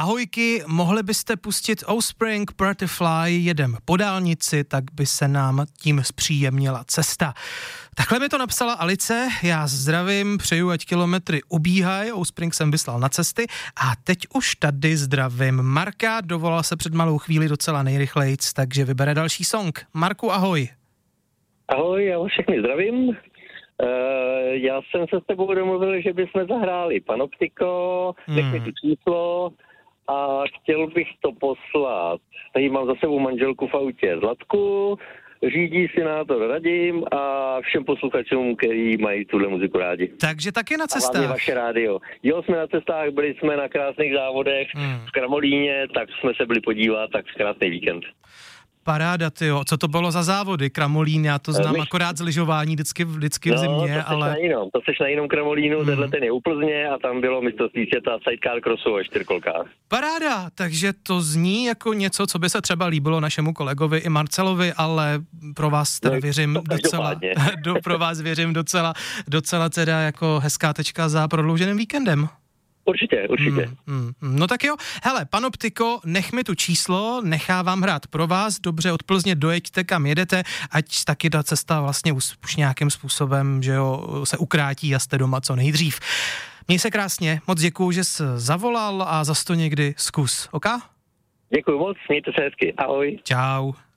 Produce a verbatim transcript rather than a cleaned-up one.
Ahojky, mohli byste pustit Offspring, Pretty Fly, jedem po dálnici, tak by se nám tím zpříjemnila cesta. Takhle mi to napsala Alice, já zdravím, přeju, ať kilometry ubíhají, Offspring jsem vyslal na cesty a teď už tady zdravím Marka, dovolal se před malou chvíli docela nejrychlejc, takže vybere další song. Marku, ahoj. Ahoj, já vás všechny zdravím. Uh, já jsem se s tebou domluvil, že bychom zahráli Panoptiko, hmm. nech mi to číslo a chtěl bych to poslat. Tady mám za sebou manželku v autě Zlatku, řídí senátor Radim a všem posluchačům, který mají tuhle muziku rádi. Takže taky na cestách. A hlavně vaše rádio. Jo, jsme na cestách, byli jsme na krásných závodech hmm. v Kramolíně, tak jsme se byli podívat, tak krásný víkend. Paráda, tyjo. Co to bylo za závody? Kramolín, já to znám Myš... akorát z lyžování vždycky, vždycky v zimě, no, to ale... Na jinom, to seš na jinom Kramolínu, mm. tenhle ten je u Plzně a tam bylo mistrovství světa sidecar crossu a čtyřkolkách. Paráda, takže to zní jako něco, co by se třeba líbilo našemu kolegovi i Marcelovi, ale pro vás teda no, věřím docela, do, pro vás věřím docela, docela teda jako hezká tečka za prodlouženým víkendem. Určitě, určitě. Mm, mm, no tak jo, hele, Panoptiko, nech mi tu číslo, nechávám hrát pro vás, dobře, od Plzně dojeďte, kam jedete, ať taky ta cesta vlastně už, už nějakým způsobem, že jo, se ukrátí a jste doma co nejdřív. Měj se krásně, moc děkuju, že jsi zavolal a zas to někdy zkus, ok? Děkuju moc, mějte se hezky, ahoj. Čau.